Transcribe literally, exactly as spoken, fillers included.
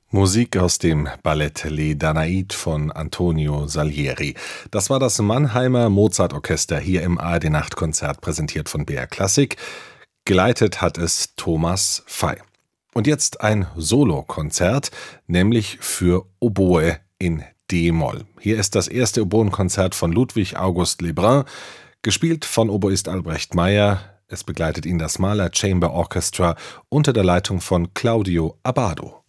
Musik aus dem Ballett Les Danaïdes von Antonio Salieri. Das war das Mannheimer Mozartorchester hier im A R D-Nachtkonzert, präsentiert von B R Klassik. Geleitet hat es Thomas Fey. Und jetzt ein Solokonzert, nämlich für Oboe in D-Moll. Hier ist das erste Oboenkonzert von Ludwig August Lebrun, gespielt von Oboist Albrecht Meyer. Es begleitet ihn das Mahler Chamber Orchestra unter der Leitung von Claudio Abbado.